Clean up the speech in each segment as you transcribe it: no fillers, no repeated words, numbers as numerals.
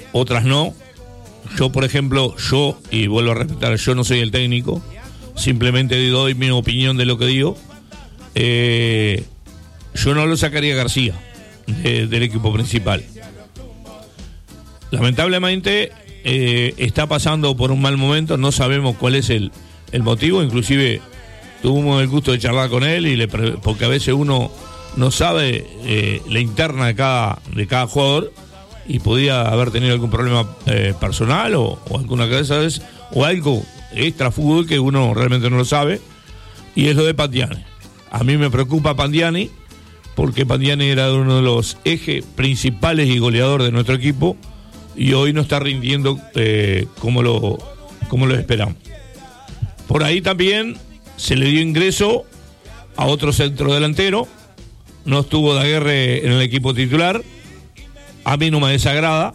otras no. Yo, por ejemplo, y vuelvo a respetar, yo no soy el técnico, simplemente doy mi opinión de lo que digo. Yo no lo sacaría a García del equipo principal. Lamentablemente está pasando por un mal momento, no sabemos cuál es el motivo, inclusive tuvimos el gusto de charlar con él porque a veces uno no sabe la interna de cada jugador, y podía haber tenido algún problema personal o alguna cosa, o algo extra fútbol que uno realmente no lo sabe, y es lo de Pandiani. A mí me preocupa Pandiani, porque Pandiani era uno de los ejes principales y goleador de nuestro equipo, y hoy no está rindiendo como lo esperamos. Por ahí también se le dio ingreso a otro centro delantero, no estuvo Daguerre en el equipo titular. A mí no me desagrada.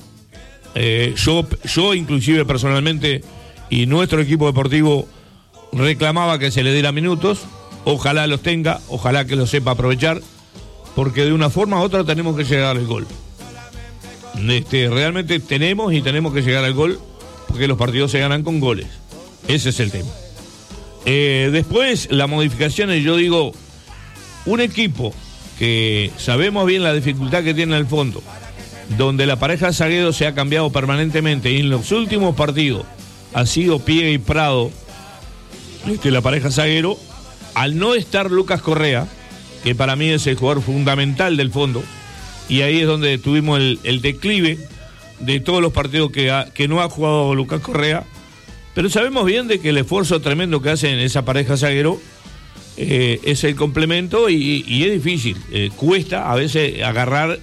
Yo inclusive personalmente, y nuestro equipo deportivo reclamaba que se le diera minutos. Ojalá los tenga, ojalá que lo sepa aprovechar, porque de una forma u otra tenemos que llegar al gol. Realmente tenemos que llegar al gol, porque los partidos se ganan con goles. Ese es el tema. Después, las modificaciones, yo digo, un equipo que sabemos bien la dificultad que tiene en el fondo, donde la pareja de zagueros se ha cambiado permanentemente, y en los últimos partidos ha sido Piega y Prado la pareja zaguero, al no estar Lucas Correa, que para mí es el jugador fundamental del fondo, y ahí es donde tuvimos el declive de todos los partidos que no ha jugado Lucas Correa, pero sabemos bien de que el esfuerzo tremendo que hacen esa pareja zaguero es el complemento, y es difícil, cuesta a veces agarrar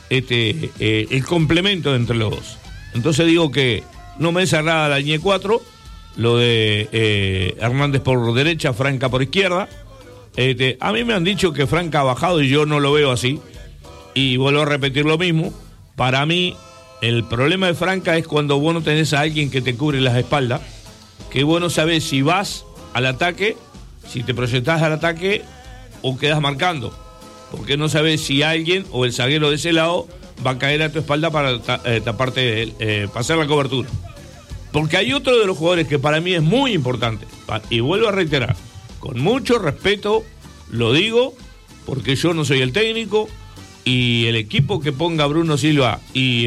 el complemento entre los dos. Entonces digo que no me desagrada la línea 4, lo de Hernández por derecha, Franca por izquierda. A mí me han dicho que Franca ha bajado, y yo no lo veo así, y vuelvo a repetir lo mismo. Para mí el problema de Franca es cuando vos no tenés a alguien que te cubre las espaldas, que vos no sabés si vas al ataque, si te proyectás al ataque o quedás marcando, porque no sabes si alguien o el zaguero de ese lado va a caer a tu espalda para taparte, pasar la cobertura. Porque hay otro de los jugadores que para mí es muy importante, y vuelvo a reiterar, con mucho respeto lo digo, porque yo no soy el técnico, y el equipo que ponga Bruno Silva y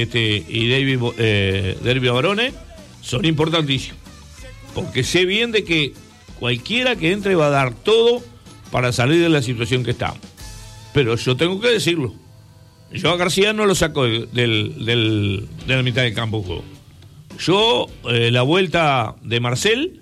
Derby Barone son importantísimos, porque sé bien de que cualquiera que entre va a dar todo para salir de la situación que estamos. Pero yo tengo que decirlo, yo a García no lo saco de la mitad del campo juego. Yo, la vuelta de Marcel,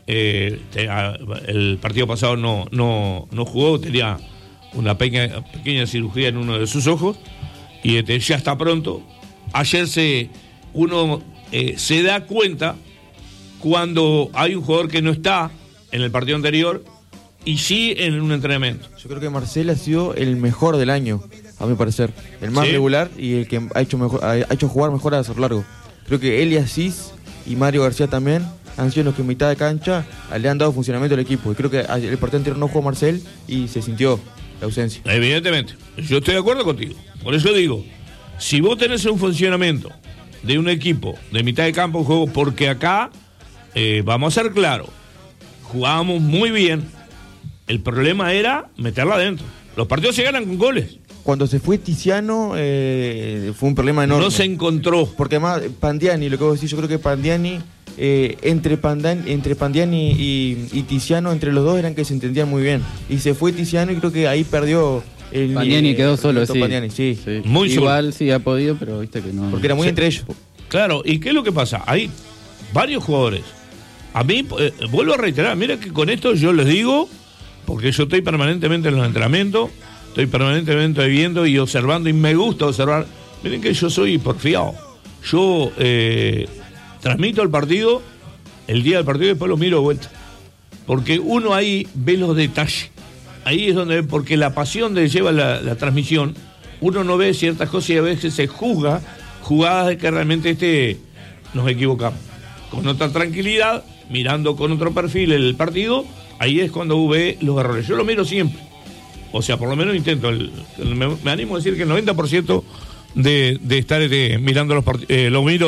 el partido pasado no jugó, tenía una pequeña cirugía en uno de sus ojos, y ya está pronto. Ayer uno se da cuenta cuando hay un jugador que no está en el partido anterior y sí en un entrenamiento. Yo creo que Marcel ha sido el mejor del año, a mi parecer, el más regular, y el que ha hecho jugar mejor a Cerro Largo. Creo que él y Asís y Mario García también han sido los que en mitad de cancha le han dado funcionamiento al equipo, y creo que el partido anterior no jugó Marcel y se sintió la ausencia. Evidentemente, yo estoy de acuerdo contigo. Por eso digo, si vos tenés un funcionamiento de un equipo de mitad de campo, juego, porque acá vamos a ser claros, jugábamos muy bien. El problema era meterla adentro. Los partidos se ganan con goles. Cuando se fue Tiziano fue un problema enorme. No se encontró. Porque además Pandiani, lo que vos decís, yo creo que Pandiani, entre Pandiani y Tiziano, entre los dos eran que se entendían muy bien. Y se fue Tiziano y creo que ahí perdió Pandiani quedó solo, sí. Pandiani, sí. Muy igual solo. Sí ha podido, pero viste que no. Porque era muy entre ellos. Claro, ¿y qué es lo que pasa? Hay varios jugadores. A mí, vuelvo a reiterar, mira que con esto yo les digo, porque yo estoy permanentemente en los entrenamientos, estoy permanentemente viendo y observando, y me gusta observar. Miren que yo soy porfiado. Yo transmito el partido, el día del partido, y después lo miro de vuelta. Porque uno ahí ve los detalles. Ahí es donde, porque la pasión de lleva la transmisión, uno no ve ciertas cosas y a veces se juzga jugadas de que realmente nos equivocamos. Con otra tranquilidad, mirando con otro perfil el partido, ahí es cuando ve los errores. Yo lo miro siempre. O sea, por lo menos intento. Me animo a decir que el 90% de estar mirando los partidos, lo miro